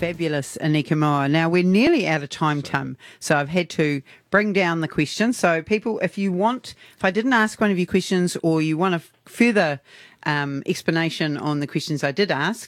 fabulous Anika Moa. Now, we're nearly out of time, Tim, so I've had to bring down the questions. So people, if I didn't ask one of your questions or you want a further explanation on the questions I did ask,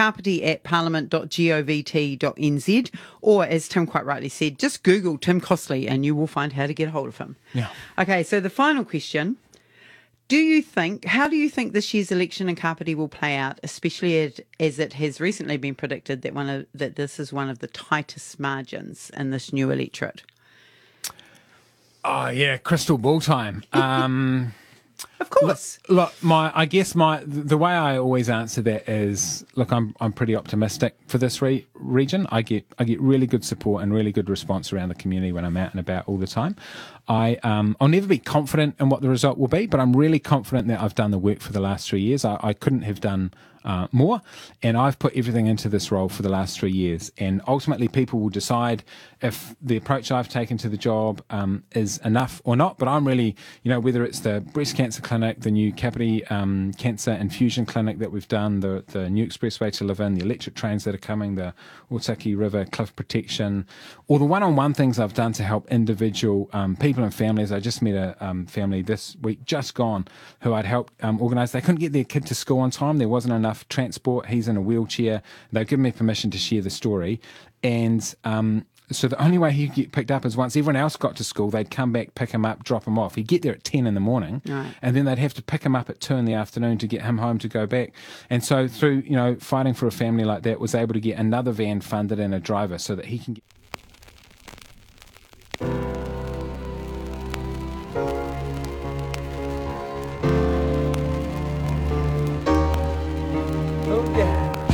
carpety@parliament.govt.nz, or as Tim quite rightly said, just Google Tim Costley and you will find how to get hold of him. Yeah. Okay, so the final question. How do you think this year's election in Kapiti will play out, especially as it has recently been predicted that this is one of the tightest margins in this new electorate? Oh, yeah, crystal ball time. Of course. Look, the way I always answer that is, look, I'm pretty optimistic for this region. I get really good support and really good response around the community when I'm out and about all the time. I'll never be confident in what the result will be, but I'm really confident that I've done the work for the last 3 years. I couldn't have done more, and I've put everything into this role for the last 3 years, and ultimately people will decide if the approach I've taken to the job is enough or not. But I'm really, whether it's the breast cancer clinic, the new Kapiti cancer infusion clinic that we've done, the new expressway to live in, the electric trains that are coming, the Otaki River cliff protection, or the one-on-one things I've done to help individual people and families. I just met a family this week, just gone, who I'd helped organise. They couldn't get their kid to school on time. There wasn't enough transport. He's in a wheelchair. They've given me permission to share the story. And so the only way he'd get picked up is once everyone else got to school, they'd come back, pick him up, drop him off. He'd get there at 10 in the morning, right, and then they'd have to pick him up at 2 in the afternoon to get him home to go back. And so through, fighting for a family like that, was able to get another van funded and a driver so that he can get...